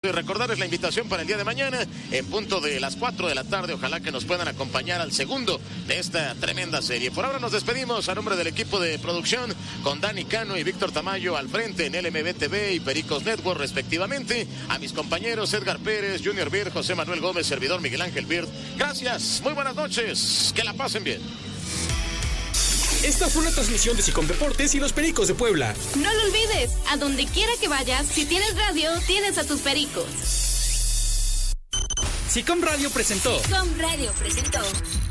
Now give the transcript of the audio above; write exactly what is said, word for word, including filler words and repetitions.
y recordarles la invitación para el día de mañana, en punto de las cuatro de la tarde. Ojalá que nos puedan acompañar al segundo de esta tremenda serie. Por ahora nos despedimos a nombre del equipo de producción, con Dani Cano y Víctor Tamayo al frente en L M B T V y Pericos Network respectivamente. A mis compañeros Edgar Pérez, Junior Bird, José Manuel Gómez, servidor Miguel Ángel Bird. Gracias, muy buenas noches, que la pasen bien. Esta fue una transmisión de SICOM Deportes y los Pericos de Puebla. No lo olvides, a donde quiera que vayas, si tienes radio, tienes a tus Pericos. SICOM Radio presentó. SICOM Radio presentó.